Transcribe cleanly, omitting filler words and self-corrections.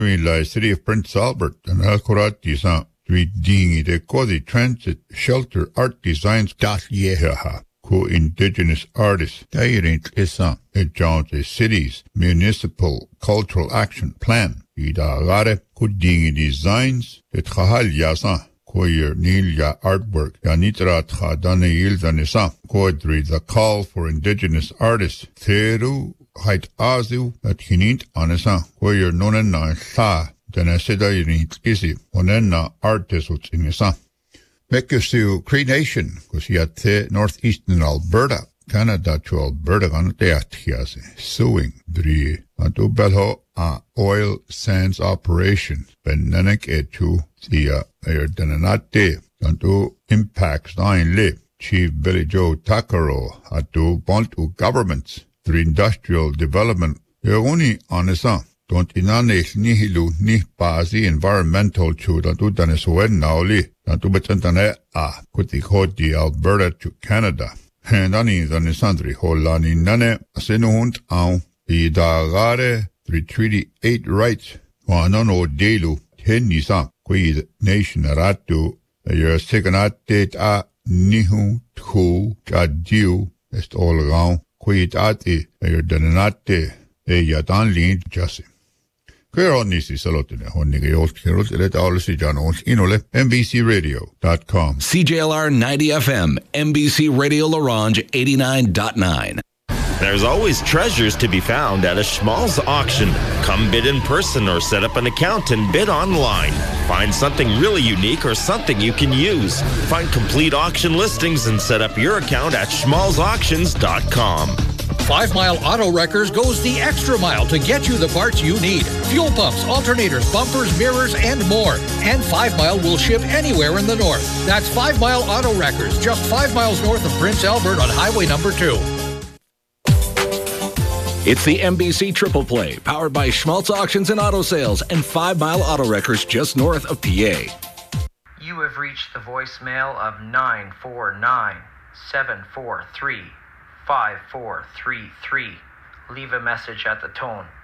the city of Prince Albert and Alcorat design. We dingy de Cody Transit Shelter Art Designs Yeha. Co-indigenous artists, Dairint Isa, et Jones City's Municipal Cultural Action Plan. Ida Gare, Kudingi Designs, et Khahal Yasa, Koyer Nilya Artwork, Yanitra Tchadane Yildanisa, Kodri, the call for indigenous artists, Theru, Hait Azu, at Hinint Anasa, Koyer Nonena Sa, Danasida Yinit Isi, Onena Artists in Isa. Mekisiu Cree Nation, Kusiate Northeastern Alberta, Canada to Alberta Ganatias, suing Dri, Antubelho a oil sands operation, Benenek etu, the Erdananate, Antu impacts nine lip, Chief Billy Joe Takaro, Atu Bontu governments, the industrial development, Yoni Anisa. Don't inanes nihilu ni basi environmental chu dantu daneswen nauli dantu betantane kuti khodi Alberta to Canada. Handani danesandri holani nane asenuhunt au idagare treaty 8 rights wanano delu tenisa kui nation ratu your second a nihu tu kadiu est all around kui ati your danate yatan lin jasi. MBCRadio.com. CJLR 90 FM, MBC Radio Larange 89.9. There's always treasures to be found at a Schmalz auction. Come bid in person or set up an account and bid online. Find something really unique or something you can use. Find complete auction listings and set up your account at schmalzauctions.com. 5 Mile Auto Wreckers goes the extra mile to get you the parts you need. Fuel pumps, alternators, bumpers, mirrors, and more. And 5 Mile will ship anywhere in the north. That's 5 Mile Auto Wreckers, just 5 miles north of Prince Albert on Highway number 2. It's the MBC Triple Play, powered by Schmalz Auctions and Auto Sales and 5 Mile Auto Wreckers just north of PA. You have reached the voicemail of 949-743-5433. Leave a message at the tone.